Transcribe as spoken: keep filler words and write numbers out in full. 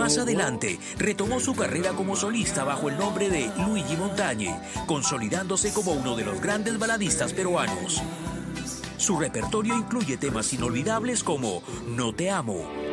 Más adelante, retomó su carrera como solista bajo el nombre de Luigi Montagne, consolidándose como uno de los grandes baladistas peruanos. Su repertorio incluye temas inolvidables como No te amo,